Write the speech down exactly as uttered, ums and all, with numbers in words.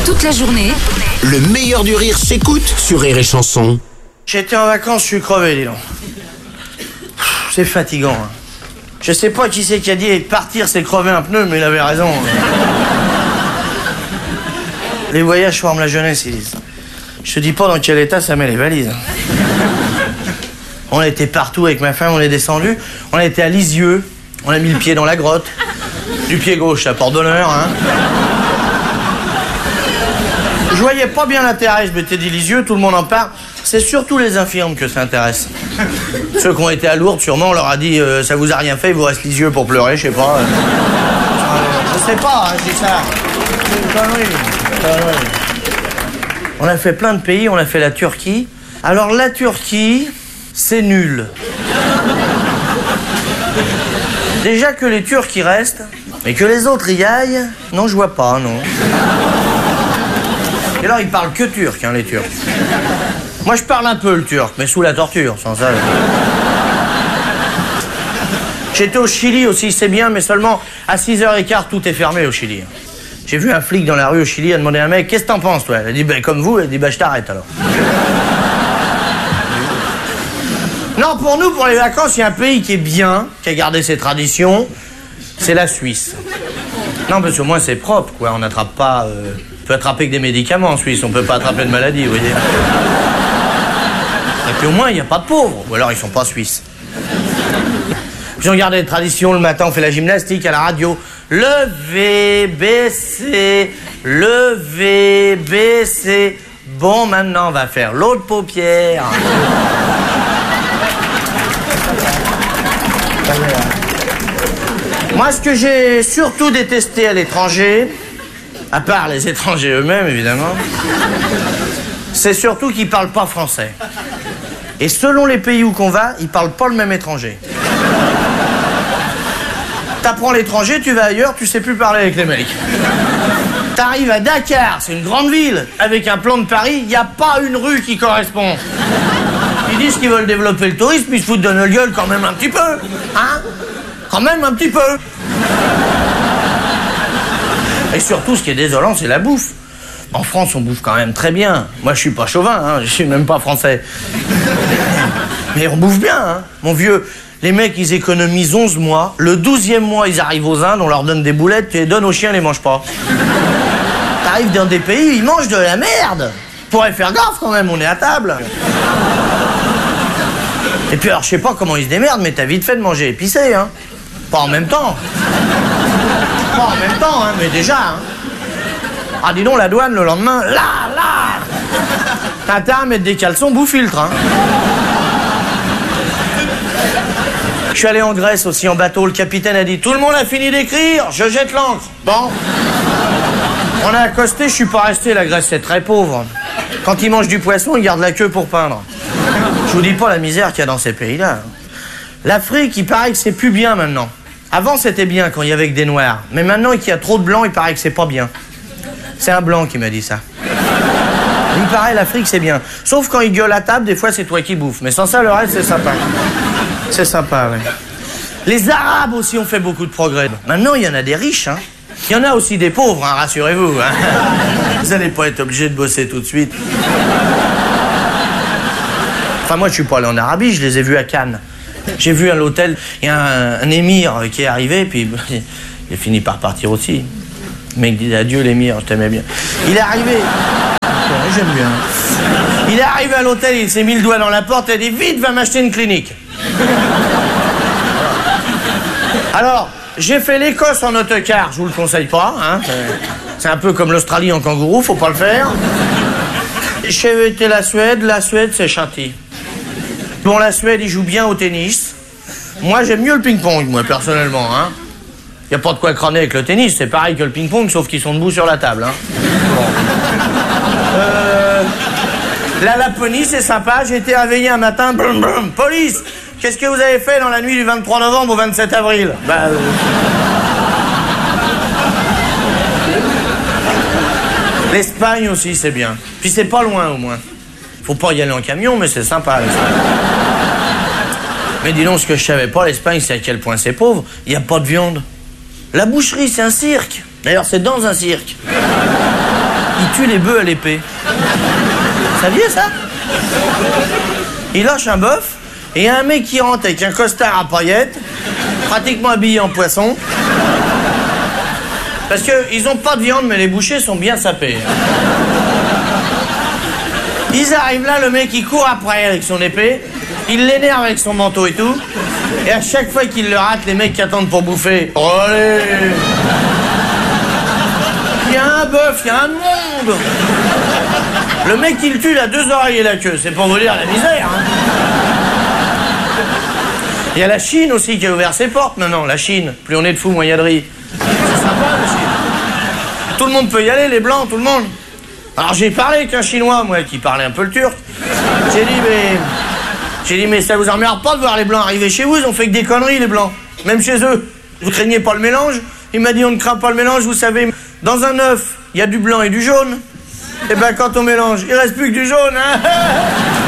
Toute la journée, Le meilleur du rire s'écoute sur Rire et Chanson. J'étais en vacances, je suis crevé, dis donc. C'est fatigant. Hein. Je sais pas qui c'est qui a dit partir c'est crever un pneu, mais il avait raison. Les voyages forment la jeunesse, ils disent. Je te dis pas dans quel état ça met les valises. On était partout avec ma femme, on est descendu. On était à Lisieux, on a mis le pied dans la grotte. Du pied gauche à Port-d'Honneur, hein. Je voyais pas bien l'intérêt, je m'étais dit Lisieux, tout le monde en parle. C'est surtout les infirmes que ça intéresse. Ceux qui ont été à Lourdes, sûrement, on leur a dit euh, ça vous a rien fait, il vous reste Lisieux pour pleurer, je sais pas. Euh, je sais pas, hein, je dis ça. C'est une connerie, une connerie. On a fait plein de pays, on a fait la Turquie. Alors la Turquie, c'est nul. Déjà que les Turcs y restent, mais que les autres y aillent, non, je vois pas, non. Et alors, ils parlent que turc, hein, les Turcs. Moi, je parle un peu le turc, mais sous la torture, sans ça. J'étais au Chili aussi, c'est bien, mais seulement à six heures quinze, tout est fermé au Chili. J'ai vu un flic dans la rue au Chili, il a demandé à un mec, qu'est-ce que t'en penses, toi? Elle a dit, ben, comme vous, elle a dit, ben, je t'arrête, alors. Non, pour nous, pour les vacances, il y a un pays qui est bien, qui a gardé ses traditions, c'est la Suisse. Non, parce qu'au moins, c'est propre, quoi, on n'attrape pas... Euh... On peut attraper que des médicaments en Suisse, on peut pas attraper de maladie, vous voyez. Et puis au moins, il n'y a pas de pauvres, ou alors ils sont pas suisses. Puis on garde les traditions, le matin on fait la gymnastique à la radio. Lever, baisser, lever, baisser. Bon, maintenant on va faire l'autre paupière. Moi, ce que j'ai surtout détesté à l'étranger, à part les étrangers eux-mêmes, évidemment, c'est surtout qu'ils parlent pas français. Et selon les pays où qu'on va, ils parlent pas le même étranger. T'apprends l'étranger, tu vas ailleurs, tu sais plus parler avec les mecs. T'arrives à Dakar, c'est une grande ville, avec un plan de Paris, il n'y a pas une rue qui correspond. Ils disent qu'ils veulent développer le tourisme, mais ils se foutent de nos gueules quand même un petit peu. Hein? Quand même un petit peu. Et surtout, ce qui est désolant, c'est la bouffe. En France, on bouffe quand même très bien. Moi, je suis pas chauvin, hein, je suis même pas français. Mais on bouffe bien, hein. Mon vieux, les mecs, ils économisent onze mois. Le douzième mois, ils arrivent aux Indes, on leur donne des boulettes, tu les donnes aux chiens, ils les mangent pas. T'arrives dans des pays, ils mangent de la merde. Pourrait faire gaffe quand même, on est à table. Et puis alors, je sais pas comment ils se démerdent, mais t'as vite fait de manger épicé, hein. Pas en même temps. Pas en même temps, hein, mais déjà, hein. Ah, dis donc, la douane, le lendemain, là, là. T'as intérêt à mettre des caleçons bout-filtre, hein. Je suis allé en Grèce aussi, en bateau, le capitaine a dit, tout le monde a fini d'écrire, je jette l'ancre. Bon. On a accosté, je suis pas resté, la Grèce, c'est très pauvre. Quand ils mangent du poisson, ils gardent la queue pour peindre. Je vous dis pas la misère qu'il y a dans ces pays-là. L'Afrique, il paraît que c'est plus bien maintenant. Avant, c'était bien quand il y avait que des noirs. Mais maintenant qu'il y a trop de blancs, il paraît que c'est pas bien. C'est un blanc qui m'a dit ça. Il paraît, l'Afrique, c'est bien. Sauf quand il gueule à table, des fois, c'est toi qui bouffes. Mais sans ça, le reste, c'est sympa. C'est sympa, oui. Les Arabes aussi ont fait beaucoup de progrès. Maintenant, il y en a des riches, hein. Il y en a aussi des pauvres, hein, rassurez-vous. Hein. Vous n'allez pas être obligé de bosser tout de suite. Enfin, moi, je suis pas allé en Arabie, je les ai vus à Cannes. J'ai vu à l'hôtel, il y a un, un émir qui est arrivé, puis il a fini par partir aussi. Le mec dit adieu l'émir, je t'aimais bien. Il est arrivé. Ouais, j'aime bien. Il est arrivé à l'hôtel, il s'est mis le doigt dans la porte et a dit vite, va m'acheter une clinique. Alors, j'ai fait l'Écosse en autocar, je vous le conseille pas. Hein. C'est un peu comme l'Australie en kangourou, faut pas le faire. J'ai été la Suède, la Suède c'est châti. Bon, la Suède, ils jouent bien au tennis. Moi, j'aime mieux le ping-pong, moi, personnellement, hein. Y a pas de quoi crâner avec le tennis, c'est pareil que le ping-pong, sauf qu'ils sont debout sur la table, hein. Bon. Euh... La Laponie, c'est sympa, j'ai été réveillé un matin, brum, brum, police, qu'est-ce que vous avez fait dans la nuit du vingt-trois novembre au vingt-sept avril? Bah... Euh... L'Espagne aussi, c'est bien. Puis c'est pas loin, au moins. Faut pas y aller en camion, mais c'est sympa, l'Espagne. Mais dis donc, ce que je savais pas, l'Espagne, c'est à quel point c'est pauvre. Il n'y a pas de viande. La boucherie, c'est un cirque. D'ailleurs, c'est dans un cirque. Ils tue les bœufs à l'épée. Vous saviez ça? Il lâche un bœuf, et il y a un mec qui rentre avec un costard à paillettes, pratiquement habillé en poisson. Parce qu'ils ont pas de viande, mais les bouchers sont bien sapés. Ils arrivent là, le mec il court après avec son épée, il l'énerve avec son manteau et tout, et à chaque fois qu'il le rate, les mecs qui attendent pour bouffer. Oh, allez! Il y a un bœuf, il y a un monde! Le mec qui le tue, il a deux oreilles et la queue, c'est pour vous dire la misère. Hein. Il y a la Chine aussi qui a ouvert ses portes maintenant, la Chine. Plus on est de fous, moins il y a de riz. C'est sympa la Chine. Tout le monde peut y aller, les blancs, tout le monde. Alors j'ai parlé avec un Chinois, moi, qui parlait un peu le turc. J'ai dit, mais... J'ai dit, mais ça vous emmerde pas de voir les blancs arriver chez vous? Ils ont fait que des conneries, les blancs. Même chez eux. Vous craignez pas le mélange? Il m'a dit, on ne craint pas le mélange, vous savez. Dans un œuf, il y a du blanc et du jaune. Et ben quand on mélange, il reste plus que du jaune, hein.